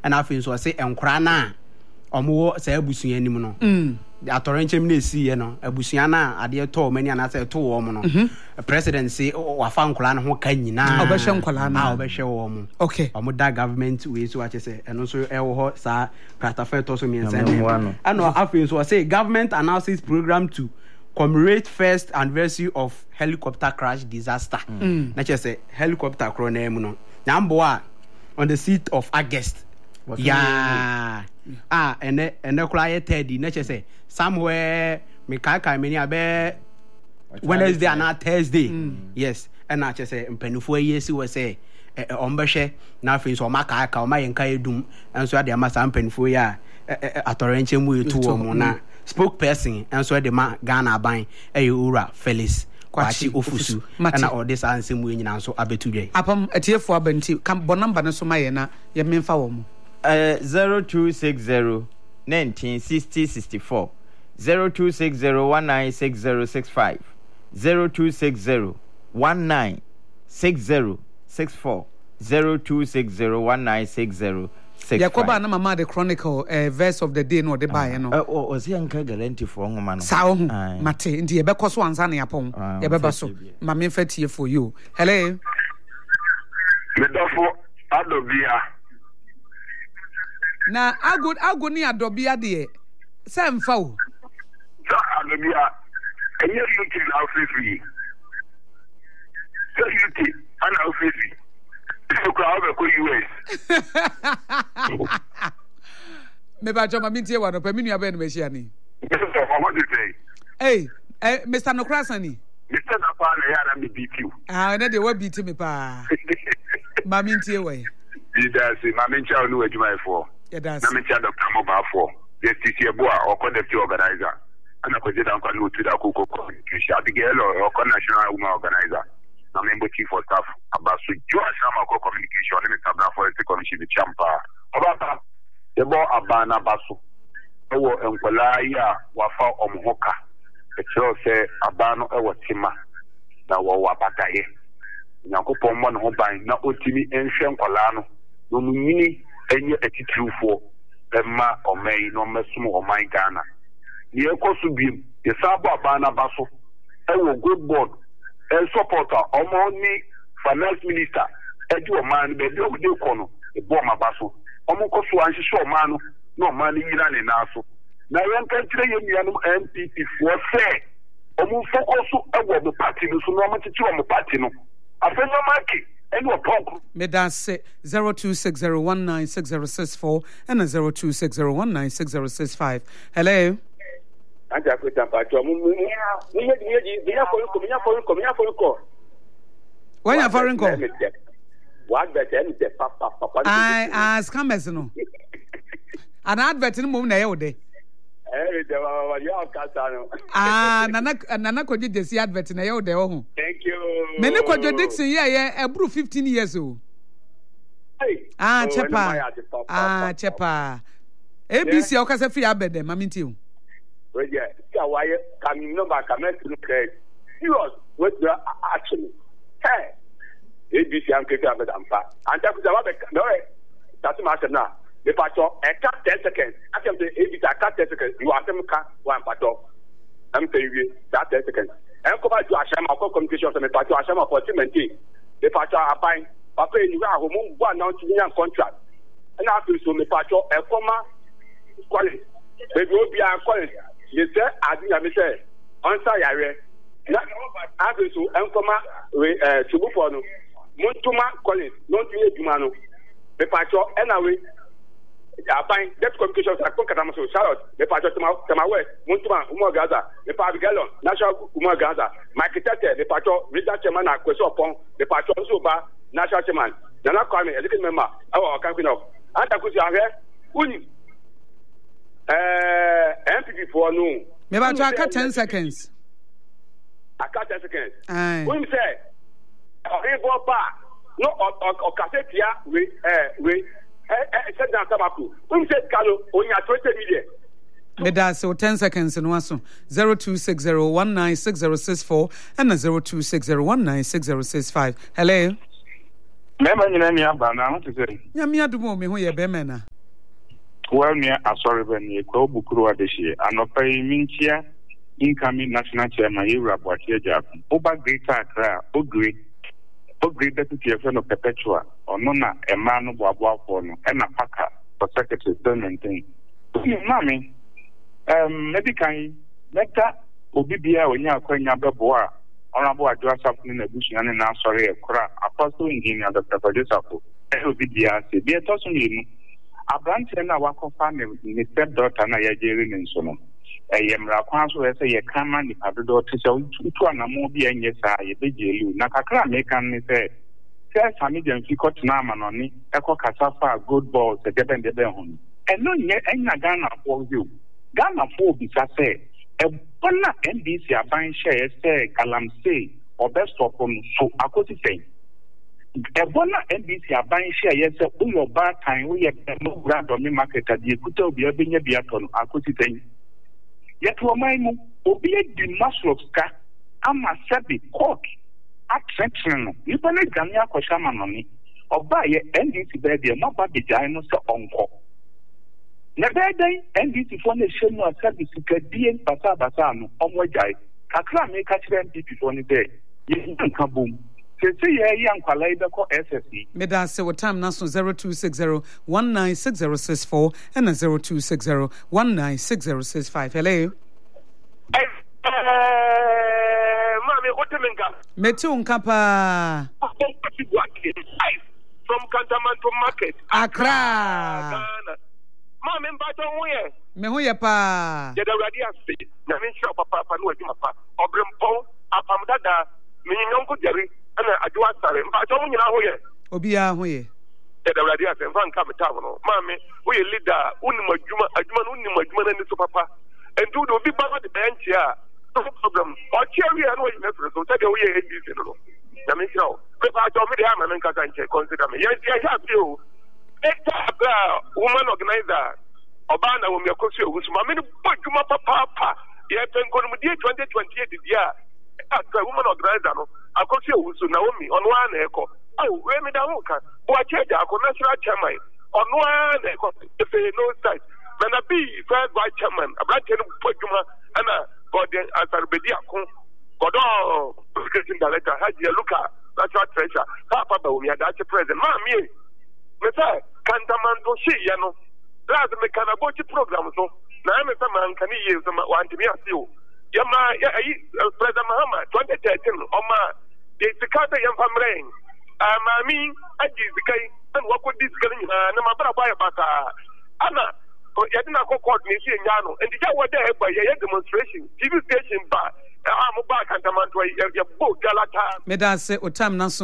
and I feel so I say enkrana omo say abusuan anim no atorenchem na esi no abusuan na ade to mani ana say to wo mo no president say wafa nkola no ho ka nyina obehwe nkola na obehwe wo mo okay omo da government we so ache say eno so e wo ho sa pratafa to so mi ensa ne ano afin so say government announces program to commemorate first anniversary of helicopter crash disaster na che say helicopter crash na emu no nyambo a on the 6th of August yeah and quiet Teddy na che say somewhere me kai many abe Wednesday and not Thursday yes and na che say mpanufo yesi we say ombehwe na afin so maka aka o mayenka edum enso ade amasa mpanufo ya atorenche mu etu wo mo na spokesperson enso ade ma Ghana ban ura Felix kwachi ofusu na all this answer mu nyina nso abetudwe apam atiefo abanti kam bo number no so maye na ye memfa wo mo 0260 1960 64 0260196065 0260 196064 0260196065 Yakoba na mama the chronicle verse of the day no de buy no o se anka guarantee for ngoma no sa ho mate ndi ye be koso ansa na yapon ye be ba so ma me fatie for you hello medofo adobia na agoni adobia de se mfa o adobia enye yuti na ofisi so yuti ana ofisi so crowd be ko US me ba joma mintie wa no pa minu abe no me hia ni what do you say hey Mr. Nokrasani Mr. Napana ya na me BQ na de wa beat me pa ma mintie wa Didasi ma mencha onu adwuma efo na mencha Dr. Mobile for yes tisi eboa o deputy organizer ana ko je dan kwa no tu da koko communication adigelo o national woman organizer na member chief of staff abasu jo asama ko communication ni sabra for the commission the champa obata ebo abana basu ewo enkwala ya wafa omhoka ekyo se abano ewo tima na wo wabataye nyakopon mo no ho ban na otimi enhwe nkwala no no munyini enye atitirufo emma omei no mesumo omai Ghana ni ekosu bim ye sabo abana baso ewo good board and supporter omoni finance minister edu oman be de ode kono e bo mabaso omonko so anhihye oman no oman yira ne naso na yan kan kire yemianum MPP for say omun focus ewo the party no so no amatichi o party no afenyo maki eni opok me dan say 0260196064 and 0260196065 hello anja ko tampa to mu ko when you foreign call what better me papa I scammers no an advert no mum na ye wode de wa yo kasa no nana ko jesi advert na ye wode ho thank you me ne ko Dixon ye ebru 15 years o chepa ABC o kasa fi abede mamenti o well, yeah, why can you number come to look at serious with the action? Hey, ABC and Kaka Badampa. And that was no, that's my now. The patrol, I cut 10 seconds. I can say ABC, I cut 10 seconds. You are them one patrol. I'm saying you that 10 seconds. And come back to Ashama communications and the patrol Ashama for Timothy. The patrol are buying, Papa, you are home one now to the contract. And after so, the patrol, a former quality. Baby, will be our quality. You say, I think I say, answer yare. After so, Enkoma, Subufono, Montuma Collins, not to Jumano, the patrol, anyway. I find that communications are Concatamaso, Charlotte, the patrol Tamawe, Montuma, Umagaza, the Pavigallon, National Umagaza, Mike Tete, the patrol, Richard Chairman, Quesopon, the patrol Suba, National Chairman, Nana Kwame, a little member, our campaign of Antakusia, Uni. MPP for no. Maybe I try 10 seconds. I cut 10 seconds. When say, no, or Cassetia, we said that Tamaku. When said Carlo, on your 20 million. Meda so 10 seconds in one 0260196064 and 0260196065. Hello. Mema nyina ni aba na what to say. Nyame adumo me ho ye be me na. Well near asori ben ye ko bukuru adehie. Anopa minchia incoming national chairman Yura Boatia. Oba Greater Accra, Ogre deputy of Perpetua, or Nona, a man of Wabuapono, and a packer for secretary maintain. Mammy, maybe can Mecca, Obibia, when you are calling Yababoa, Honorable address up in the bush and now sorry, a cra, apostle in Dr. Padusapo, Obibia, be a tossing in a branch and a walk of family, the stepdaughter, and I jeering and so on. Yemra kwanso ese ye kama ni padodo tisa utu anamo bi enye sa ye bejelu na kakra mekan ni se sami dem fi kotna amanoni eko kasafa good balls e depende be ho eno nye enya Ghana for you Ghana for bi sa se e bona NDC aban share se galamsey obestop so akoti sen e bona NDC aban share ye se uyo ba kan wo ye no brand on market adi ekuta obi abenya biato no akoti sen yet Romaimu, obey the master of Ska, Ama Sabi, court, at Trenton, you can let Gania Koshamanoni, or buy a NDC baby, not by the giant uncle. Never day, NDC foundation was service to Kadian Basabasano, on what I, Kakra make a trend before the day. You can come boom. Say, young Kalida call SSE. Meda say what time national 0260-196064 and 0260-196065. Hello. Mami, what do you mean? Metu Nkapa. From Cantamanto Market. Accra. Mami, Baton Where? Mehuya pa. Jeda Radia State. Namin Shop Papa, no, Papa. Obrimpo, Apamdada, Minonko Jerry. Ana adwa sare mpa to nyina ho ye obi a ho ye e da wrade ase mfa nka meta no maame wo ye leader unim adwuma no unim adwuma na ni so papa endu do obi ba de bench a no problem o chewi na wo ye na so tade wo ye ADC no na me kira o pe pa to me de ama me nka kanche consider me ye ya bi o eta bra woman organizer oba na wo me akosu ewusu ma me ni adwuma papa ye penko no mu die 2028 dia a woman organizer no akosi ewusu Naomi onwa na eko we me da ho kan bo a cheja ako national chairman onwa na eko if no site na be first vice chairman abrante no podwuma ana godden asarbedi akon godo president director haji luka national treasurer papa ba omi ada president ma me say kantamanto shi ya no last me kana go chi program so na me say man kan yi so ma want me asio Yama, President Mahama, 2013, Oma, the Sikata Yamfamrain. I mean, I give the guy, and what would this guy, no matter about Anna, Yadina court, Nishi and Yano, and the guy were there by a demonstration, TV station bar. Meda say Otam Nason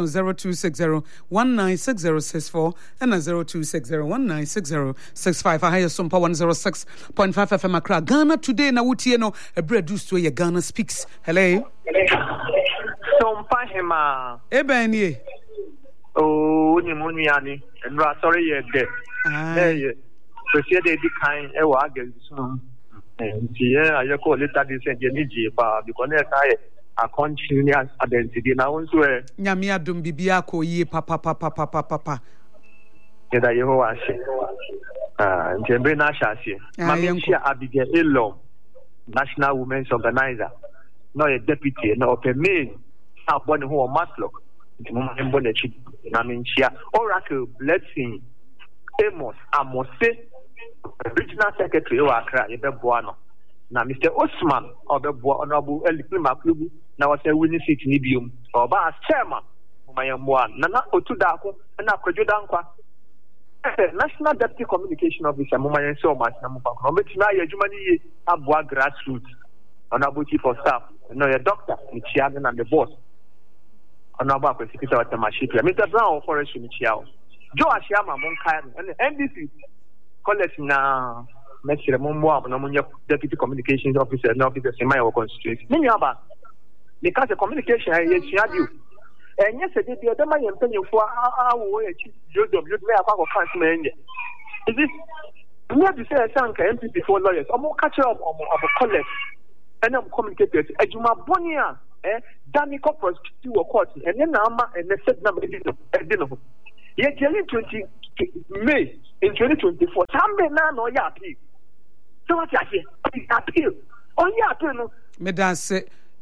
0260-196064 and 0260-196065. I hear some 106.5 FM Accra. Ghana today na wutie no a bread do to ye Ghana speaks. Hello. Sompa hema. Ebeni. Oh, ni muniani. Enra sorry ye de. Eh. Presie de di kan e wa agazu. Yeah, I call it that is a geniji, but because I continue identity now. So, Yamia dum bibiako ye papa. Get a Yehoashi. And Jembrina Shashi. Mamia Abigail Elo, National Women's Organizer. Not a deputy, no a main. One who are Matlock. Naminchia, Oracle, Blessing, Amos, Amose. Regional Secretary of Accra, Buano. Now, Mr. Osman, or the Honorable Elipima Kubu, now was a winning seat in Ibium, or Bas Chairman, my one, Nana Otudako, and Akojudankwa. National Deputy Communication Officer, Mumma so much, Namuka, but now you're Jumani Abua grassroots, Honorable Chief of Staff, no, your doctor, Michiagan and the boss, Honorable Prosecutor at the Mashika, Mr. Brown, Forest Michiao, Joe Ashama, Monkai, and NDC. College na Mestre Mumwa, no Deputy Communications Officer, no officer in my constituency. Many about because the communication I you. And yesterday, the other man and penny for our way, Joseph, you'd make a councilman. Is this near to say a sank MP before lawyers, or more catcher of a college and I'm communicators, as you ma bonia, Danny Corpus to a court, and then Nama and the said number dinner. Yet, May in 2024, some man or appeal. So what I say? Appeal. Oh, yeah, appeal. Medan say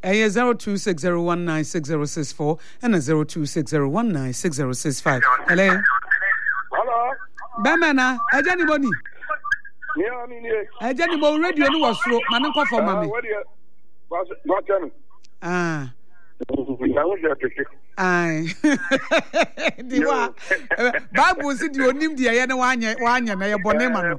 0260196064 and 0260196065. Hello. Hello. Bemana, anybody? Yeah, Mo radio no was slow. Man, call for mommy. What Aye. Diwa. Bible said you onim dia ye na wanya na ye bonema no.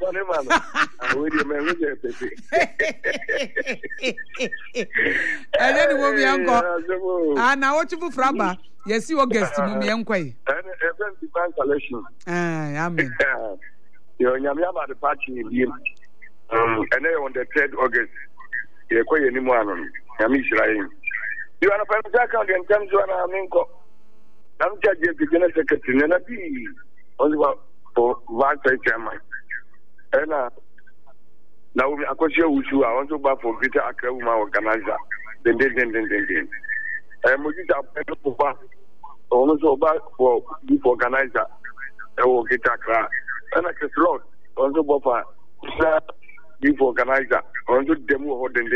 Ene ni mo mi anko. Na what you fraba? Yes, you August mo mi anko yi. Event divine selection. Amen. Yo nyame about the party in him. And then on the 3rd August. Ye ko ye ni mo anu. Nyame Israel. You are a financial account in terms of an aminko. I'm judging the general secretary, and I be only for one chairman. And now, I could share with you. I want to buy for Peter Akuma organizer. Then. I'm going to also buy for youth organizer. I will get a car. And I can slot. Also buy for youth organizer. I want to demo or then.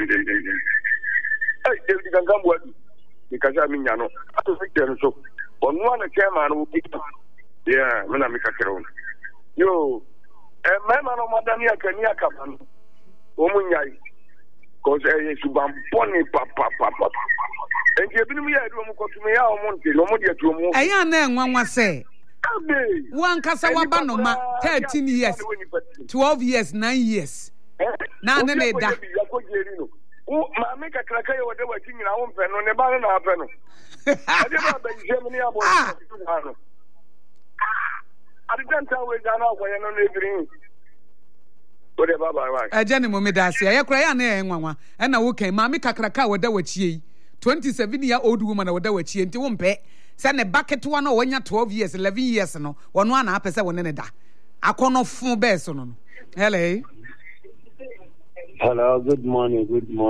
Hey, if you can come with me, because I mean, I know. I don't think there is so. On one chairman will be, yeah, when I make a crown. Yo, and my man of Madania Kenya come on, because I used to bump pony papa. And you been me, I don't go to me out Monte, no more to move. I am one was say. One Casawabanoma, 13 years, 12 years, 9 years. Now, then they die. Ma make a cracker or they were king in our own pen on the banana panel. I didn't Germany about I didn't tell we down out where you're living. Whatever. A gentleman made us say, I cry on there, and I will came, Mammy Cacraca, what they were ye. 27-year-old woman or they were she and won't pay. Send a bucket to one or when you're 12 years, 11 years, no, 1 up as I want to die. I can't know 4 bears on. Hello. Hello, good morning.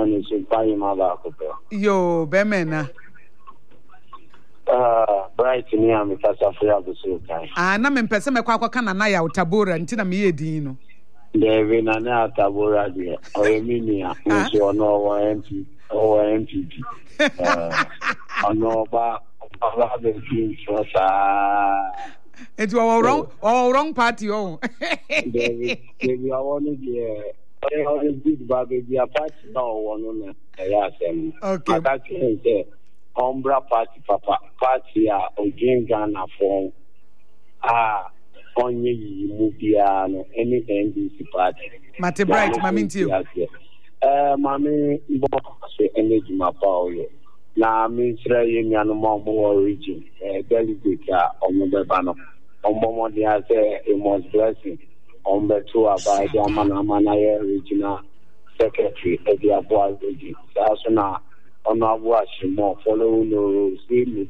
Yo, Bemena. Bright ni amekasafia busuka. Na mpese mekwa kana na ya utabora ntina me yedin Devi na na utabora dia. Oyemini ya nso ono wa MPP. Ono ba be team so sa. It was wrong party oh. Devi awoni dia. I did baby a party now one on okay. That's Umbra party papa party or game Ghana form on ye movie any NDC party. Mate Bright, Mammy too. Mammy energy my power. Now means Rayin and more origin delegate on the banner. On Mommy has a most blessing. On the two about the Manamana regional secretary of the Abuja region. That's now on our watching more following the rules in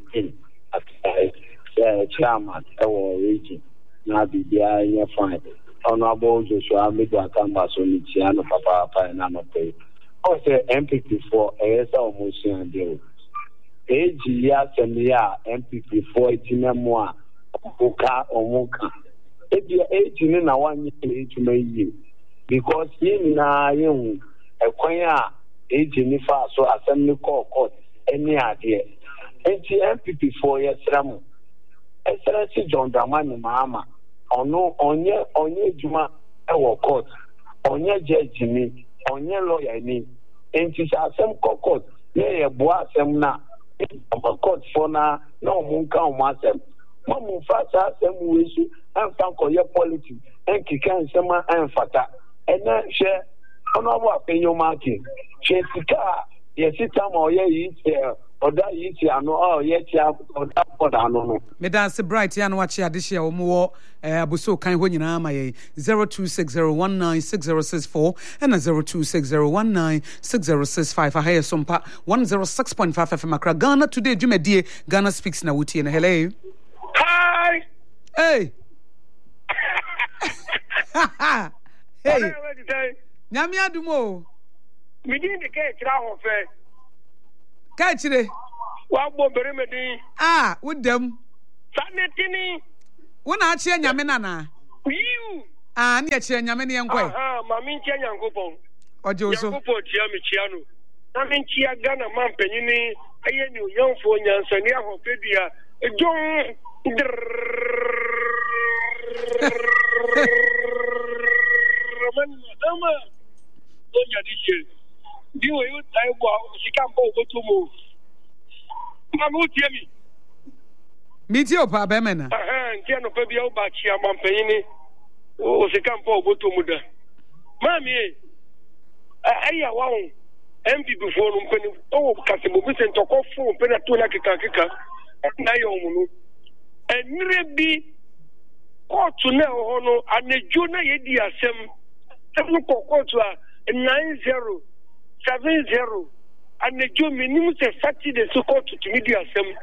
the chairman of our region. Now be there in your fine. On our board, Joshua Middle Canvas on Chiano Papa and Anope. Also, MPP for ASL motion deal. Age years and year MPP for 18 memoir. Oka or Moka. If you're 18 and 1 year to make you, because in a choir 18 so assembly court any idea. MPP 4 years Ramu. Excellency John Dramani Mama, or no on your Juma, our court, on your judge me, on your lawyer me, and to some court, nay, a bois semna, a court for now, no moon count myself. Mamu fasa asem wesu amfa koye politics enkika nsema amfata ena hwe onabo apenyo market chesika yesita ma oye yi oda yi ti ano oye ti oda poda ano no me dance Bright ya no wachi adehia wo mo abuso kan ho nyina ma ye 0260196064 and 0260196065 ahaye sompa 106.5 FM Accra Ghana today dwumadie Ghana speaks na wutie na hello. Hi. Hey. Hey. Nyame adumo. Me din de ke kira ho fe. Ka kire. Wa gbo bere me din. Wudam. Sanetini. Wona achie nyame nana. You. Ni achie nyame ne yenkoi. Mami ntia Nyankopon. Ojo so. Nyankopon tia me chia no. Na me ntia Ghana man panyini aye ni onyanfo nyansani ahofedua. Ejon. Ama. Oja dije. Diwe yo taibo sikampo ogotumo. Mamu tia mi. Miti opa bemena. Ntia no pa bia oba chia man panyini. O sikampo ogotumo da. Mami aya wawo MP before no mpani o kase bo bi se ntoko fo mpani to na keka na yo mu no enire bi court na ho no anejo na ye di asem temu court a 9070 anejo minimum se fati de so court to mi di asem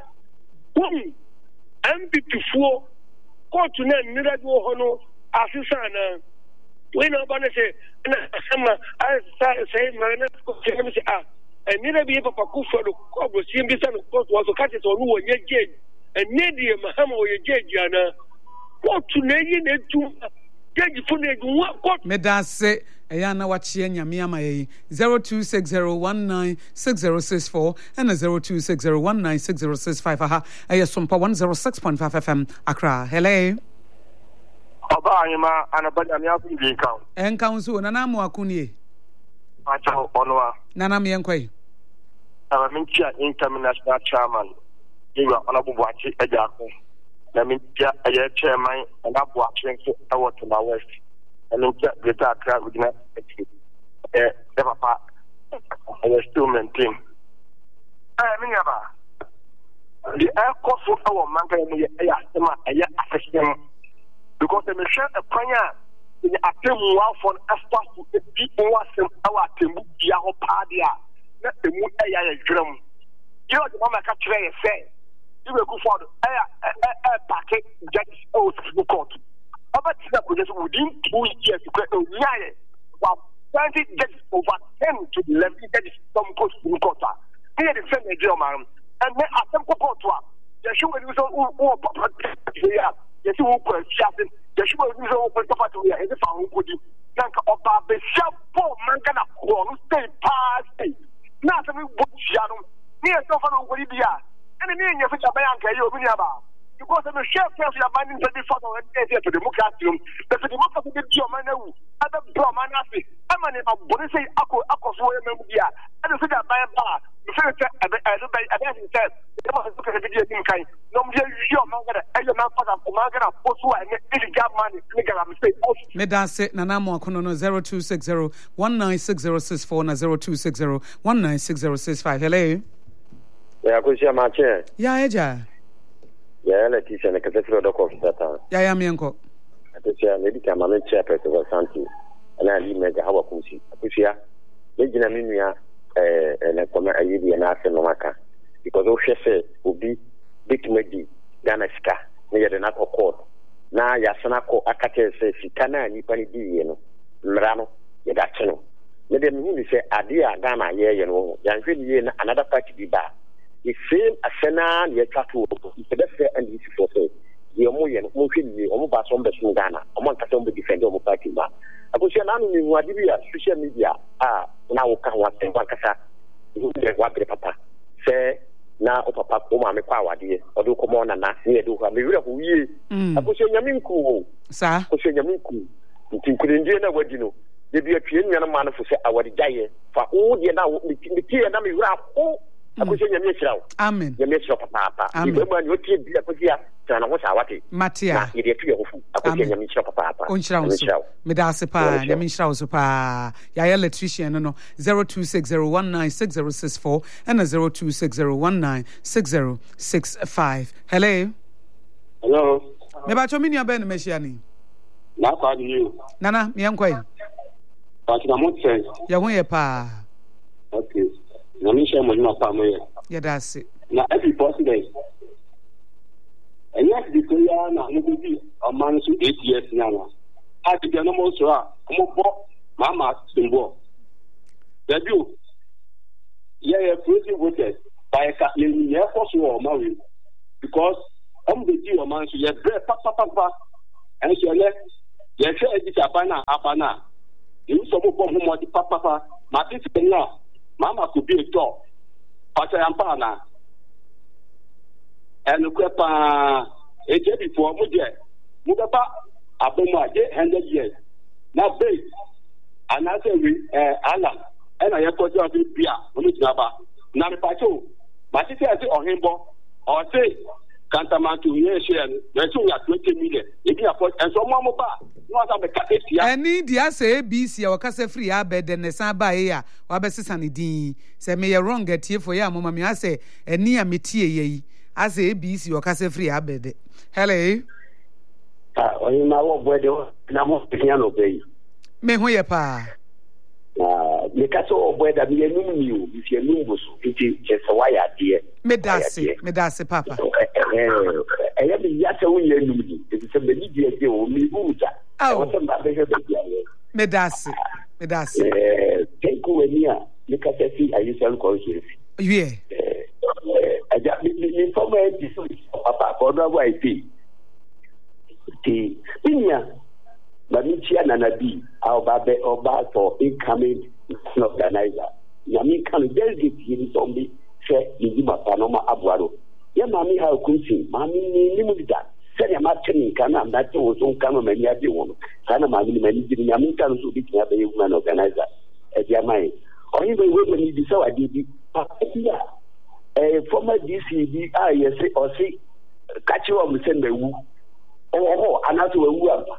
MP before court na nira do ho no asisa na when about say sama say marina ko say and neither be papa kufa do ko bo sim bi san ko so ka to no wonye jeje and need mahama wo jeje ana what to na yi na tu jeje fu na du ko me da se eya na wachie nyame ama yi 0260196064 and 0260196065 aha eya sompa 106.5 FM Accra. Hello. Oba anyima anabanya mi afi bi kan. Enkan so nana mu akunie. Acha onwa. Nana mi enkwai. Aba mintia international chairman. Iwa onabubuachi ejako. Na mintia aye chairman onabuachi nso ewo to na west. Na mintia Greater Accra Regional the papa still maintain. Minyaba. The air cost of our manga mu ya asema aye affection. Because they may share a prayer in a team for extra to be over some our team, Yahoo Padia, not the moon air drum. You know, the mama catch a say, you will go for a packet, judge oath to court. About that, within 2 years, to create a 20 judges over 10 to 11 judges from court to court. Here the same German, and then at some court, the show is all here. Yes, you will put shopping. The show is open to Patoya and the found would you think about the shop for Mancana Corn State Party. Nothing but Shadow. Near Sofano Wilibia. And the name of Banka, you will about. Because I'm a chef of your money to be followed to the Mukasium. But the democracy of German, other Brahmanasi, I'm an Bonise Ako Media. And the figure by a bar. The first I said, there was a video in kind. No, you're Mangana, and your mother for Mangana, Posua, and any government, legal mistake. Medase Nanamo Kono 0260 196064 na 0260 196065. Hello. Yeah, good year, my chair. Yeah, Eja. Yeah, let us say a cathedral of Satan. Yeah, Mianko. I could say, maybe come a chairperson or something, and I leave Mega Hawakusi. I could say, Legina Minia, and a common idea and ask Nomaka, because O'Shea will be big Medi, Danaska, near the Naco court. Now, Yasanako Akate says, Sitana, Nipani, Mrano, Yadachano. Let them say, Adia, Dama, you know, Yanvili, another party be bad. The same as Sena, the tattoo, the best and easy for say. The Omoyan, Mokili, Omobas on the Sungana, among Katombe defender of Pakima. I could say, Nanu, Wadibia, social media, now can what and Wakasa, who the papa. Say, now, Papa, Oma, Mepawa, dear, or do come on and ask me, do have a real year. I could say, Yaminku, sir, could say Yaminku, you couldn't do what you know. There be a Pian man for say, our giant, for all the now, the Tia and I rap, Amen. Papa. Amen. Matia. Medasepa, Yaminshausupa, Yaya electrician, no 0260196064 and 0260196065. Hello. Hello. Mebacho minia ben meshiani. Na kwa you. Nana, miyankwai. But na mo sense. Yahuye pa. Okay. Na mi share money pa mo ye. Yeah, that's it. Na every person there. And yes, the player na no be a man so 8 years now. I be no more so mo bo mama simbo. Debut. Yeah, free voters by a for so marry because Ombeji o man so ye bre papa and so ye share this abana you so mo mo di papa ma ti na mama could be a dog pata yampana and kwepa eje before mo je mo ba abomo aje 100 years now base and I say we Alan and I ko jo bi bia mo ni ba na me pa cho ma ti say ohimbo or say Kantamantu share na so ya 20 million e bi afford and so mo ba no asa be ka etia any dia say ABC ya wakase free abede ne san ba e ya wa be sesa ne din say me wrong atie for ya mama me ase eni a metie yi ase ABC wakase free abede hello oyin ma wo boy de na mo pian no be me ho ye pa me ka so boy da me enum ni o bi enum bo so iti chese wa ya de me dase papa aya bi ya se won enum ni iti se be ni de o mi buja o se ba be be me dase take we a me ka se fi ayi sel conscience yeah aja mi for me di so papa for do wa ipi ti inya ba mi chia na nabi oba for incoming organizer ya mi kan delegate yin sombi se ni ma panoma abuaro ya mami ha kunsi mami ni mu da se ya ma tini kana na te wo so kan ma ni ade wo kana mami ni mani di ni ami kan so bi tia be human organizer e dia mai o yin be we ni di so ade bi ya former DCD yes o si kachi wa musende wu anaso wu aba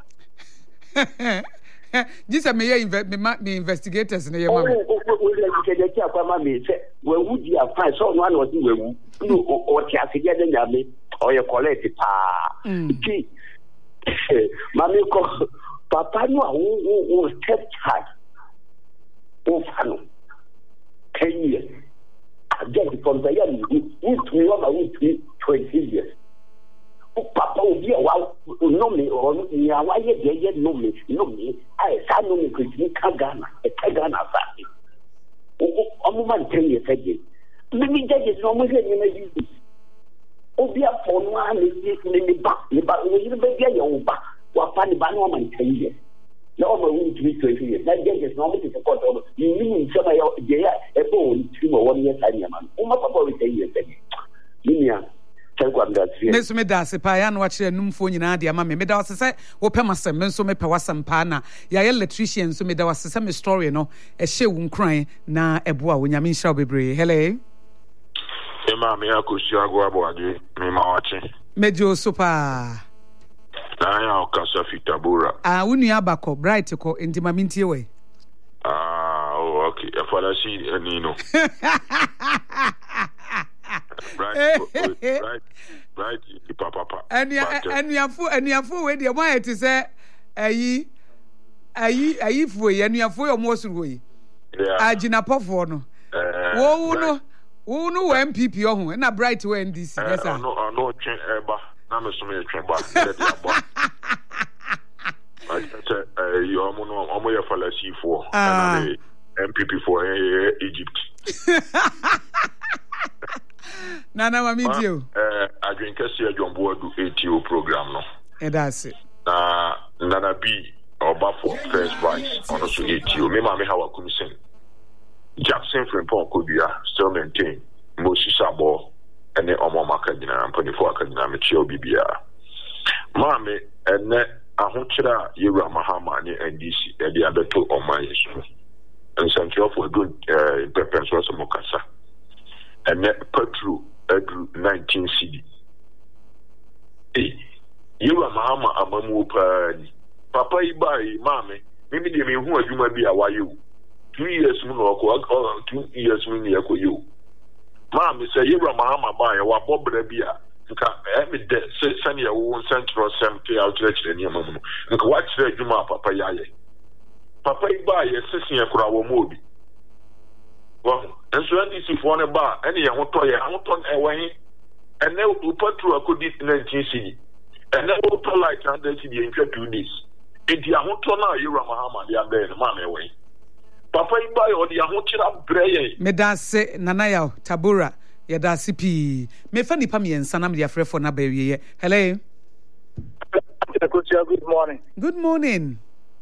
This me investigators na ye mama. We le ke kwa mama say we wu di afan so no na we wu no o ti asege de nyame o ye collect pa ki mama ko papa no wo step child o fano 10 years just from the year we over 20 years papa obi wa no me or ni awa ye no me ai sa no me kwini kagana fa o mo man ten ye fege me judges no mo ni na yi obi afọ no a ni ba o yi be dia ye o ba wa fa ni ba no man ten ye na o ma wu 20 years na judges no mo ti ko to ni ni nsema ye ya e bo ni mo won ye sa ni man o ma papa we 10 years fege ni ya Meso me da se pa ya no wa kire numfo nyina de ama me da wase se wo pɛ masɛm me nso me pɛ wasɛm pa na ya ye electrician nso me da wase se me story no e hye wo nkran na eboa wo nyame nhyira bebre hello e ma me akosi agwa boade me ma wache mejo so pa na ya okasa fitabura wo nua abakɔ bright ko ndima mintie we okay e fala si enino right papa eniafo we de mo ayete se ayi fu ye eniafo yo mo suru yi agina pofo no wo no wo MPP ohun na bright we NDC yes sir no twen eba na me so me twen ba de aba I said you omo ye falasi for na me MPP for Egypt Nana mami dio. Adwin kese adwombo adu ATO program no. That's it. Nana B oba for first prize on so ATO. Me ma me hawa kumisen. Jackson Frimpong Kodua still maintain Moses Abo ene omo makadina ampanifo akadina me chio bibia. Ma me ene ahokyera Yewura Mahama ne NDC e dia beto oman yeso. Nsantio for good pepens was mokasa. And Petru Edru 19 CD. You are Mahama Amamu Papa Ibai, Mammy, maybe they mean who you might be a you. 2 years or 2 years when you. Mammy say you are Mahama by a Bob Rebia. Every day, send your own central assembly outlet in your mom. And watch the Juma Papa Yaye. Papa Ibai, a sissing a crowd mobi. Well, and so NDC for a bar, any I want to away, and then we put through a good 19 CD, and then we put like 100 CD and 2 days. And the Ahuto now, you are Mahama, the other man away. Papa, you buy or the Ahuto Bray. Medase Nanaya Tabura, Yada CP. Me fa nipa miensa na me dia frefo na ba wiye. Hello. Good morning. Good morning.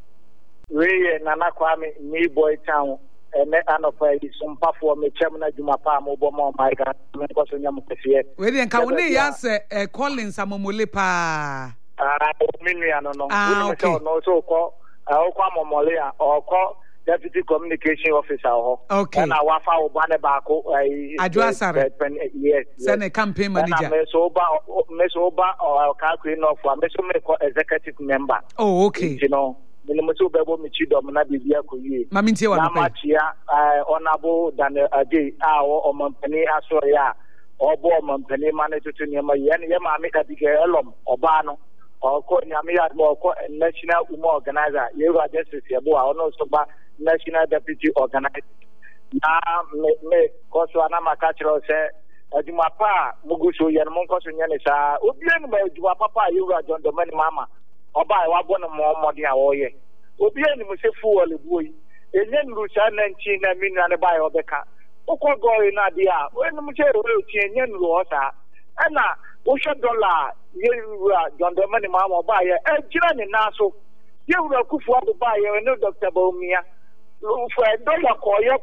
We Nana Kwame New Boy Town. And anɔpa yi sompafoɔ mekyɛm no adwuma pa a mobɔ ma ɔma ga menkɔ so nyam kɛseɛ wede nka wo ne yɛ asɛ Collins amomole paa me nua no no wonim sɛ ɔno sɛ wokɔ amɔmɔle a ɔkɔ deputy communication officer hɔ ɛna wafa wo ba ne baako adwo asare yes sɛ ne campaign manager me so ba ɔkaakuri nɔfo a me so mekɔ executive member okay you know Minimutu bebo michido mna bibia kuyi. Mamintie wa nupe. Namachia onabo dane ade awo omampani asoya. Obo omampani mane tutu nyama yema amika bige elom obano. Oko nyama ya oko national UMA organizer. Yewa justice yebo ono soba national deputy organizer. Na me koso anama kachiro se adwuma pa muguso yen monkoso nyane sa obienu ma adwuma papa yewa John Domani mama. Oba wa bona mo modi a wo ye obi ani mo se fuole buoyi enye nrucha 19 na minu ane ba obeka ukogori na dia enu mo se ro ti enye nru osa na wo hwe dollar ye wura John Domani ma oba ye ejira ni naso ye wura kufu abo ba ye no Dr. Baumia fu dollar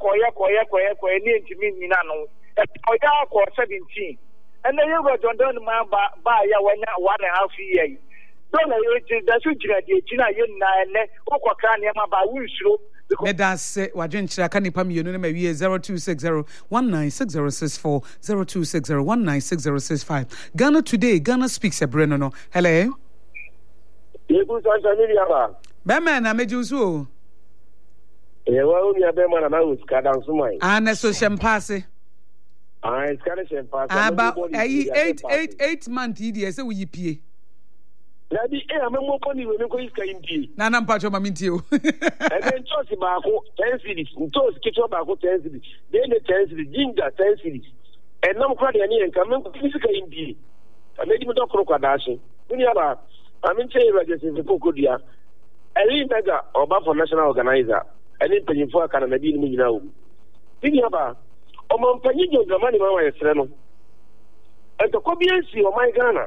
koye ni ntimi nyina no oya ko 17 ene ye wura John Domani ma ba ya wanya 1.5 years don't know that's what Gina yen ukwa ma ba wusro Medas wadwenkyira ka nipa mienu na mawie 0260196064 0260196065 Ghana Today Ghana Speaks Ebreno no hello Yebu Santa Miriaba Bema na mejusu Ewa umi abema na uska dansumai ana so shempase iskana shempase aba 8 month idi se wo yipie Daddy, amemo poni we nko iska impi. Na na mpacho maminti o. Ebe ntosi baako 10 series, ntosi kitwa baako 10 series. Then 10 series, ginger 10 series. Enam kwa de ani enka menko iska impi. Amedi mo dokoro kwa dashi. Ni aba, aminche emergency for kokodia. Eli mega oba for national organizer. Eli penyifo aka na nabi ni nyina wo. Ni aba, o mampanyi John Dramani ma wa yesre no. Ento ko biensi o my Ghana.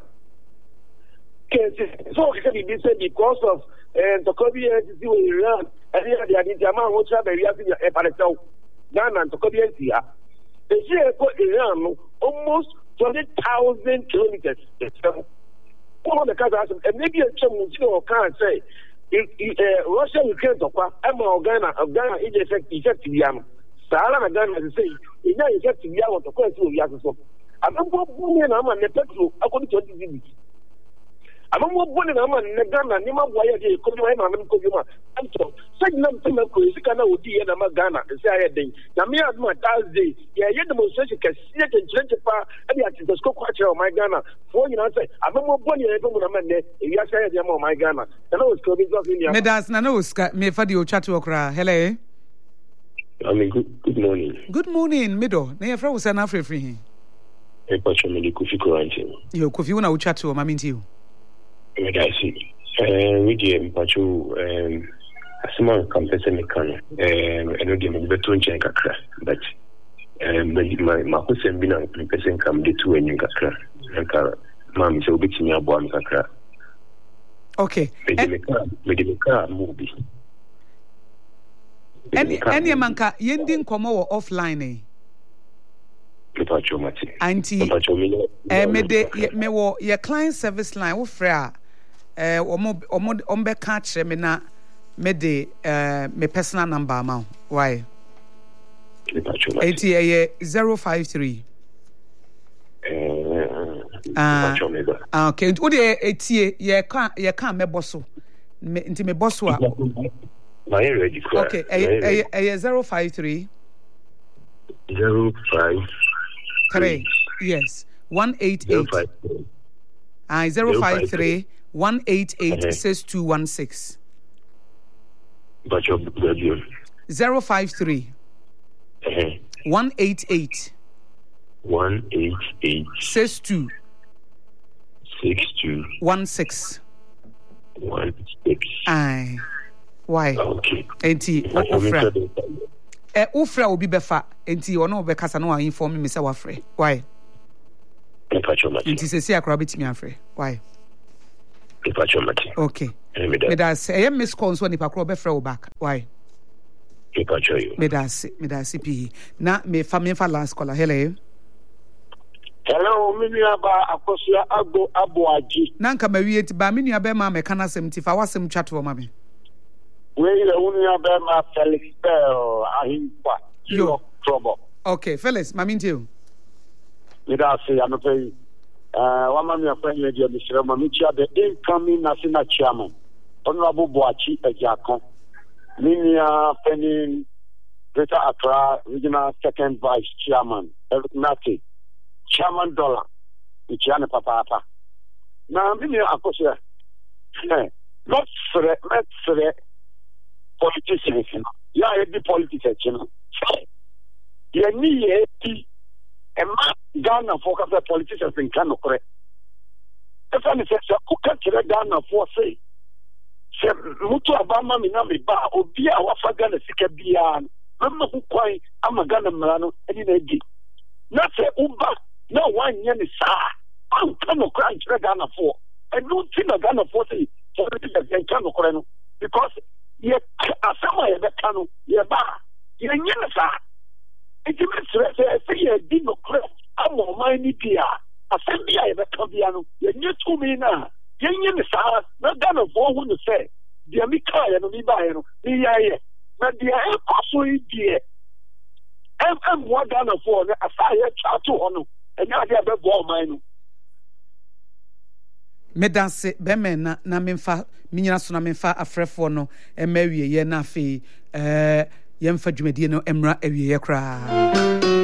So because of the COVID in Iran, and the Aditama will travel a Palestine, Ghana and the COVID here. The year for Iran almost 20,000 kilometers. One of the countries, and maybe a chum can say, Russia, Ukraine, Ghana is effective. Sahara Ghana say, in that effective Yam to question of Yaso. I'm not going to petrol according to the I'm not born in a man, Ghana, Nima, why I did come to my mom and Kojuma. I'm so second to my Kozikana would be in Ghana, and say I did. Namia, my Thursday, yeah, yet the most you can see it and change it, and yet the scope of my Ghana. For you know, I'm not born in a man, yes, I am my Ghana. And I was coming to India. Medas Nanoska, me for the Ochatu Okra. Hello. I mean, good morning. Good morning, Mido. Near Frozen and Afri free. A patch of Kofi quarantine. You Kofi una Ochatu, Mammy to Medasi. We gave Pachu a small compensation mechanic, and no game between Jankakra, but Marcus and Bina person come the two and Yankakra, and Mammy so big in your bomb Kakra. Okay. Medical movie. Any manka yending komo offline eh. Auntie, me wo your client service line wo frɛ a ombe ka kyerɛ me na me de me personal number ma why 053 okay wo de etie ye ka mebo so nti me boss a okay 053 053 yes 188 053 188 6216 053 188 62 16 aye why okay enti ofra obi befa enti ono be kasa no wa inform me say wa frɛ why enti se si akra betimi afrɛ why okay me da say miss call so nipa kro be frɛ wo back why me da say pi na me fa last caller hello minua ba akosia agbo aboaji na nka mawie ti ba minua be ma me kana sem ti fa wasem twato ma me we ile unua be ma Felix Bell ahimpa yo trouble okay Felix ma mintiu me da say anope wa ma me afanye dia misira ma michia the incoming national chairman Honorable Boachi Ejakon minua Penny Greater Accra Regional Second Vice Chairman Nati Chairman Dollar Ichiane Papa na mimi akosha not for politicians ya the politicians ya ni eti ema Ghana focus the politicians in Kano correct if any say ku ka kire Ghana for say mutu abama mi na me ba obi a wafa Ghana sika bia no ku kwai ama Ghana mrano eni na egi na say uba no one year is I'm kind of crying to Ghana for. I don't think Ghana for the politicians and Kano Coreno because ye are somewhere that Kano, ye bar, ye yensa. It is say ye did not correct. I'm more mindy dear. Assembly I ever come piano, ye knew to me now. Ye yensa, not Ghana for who say, dear Mika and me by ye, but the air possibly dear. I'm more Ghana for a fire chat to honor. Me dance be me na memfa minyina so na memfa afrefo no emawie ye na afi yemfa dwumadie no emra awie ye kra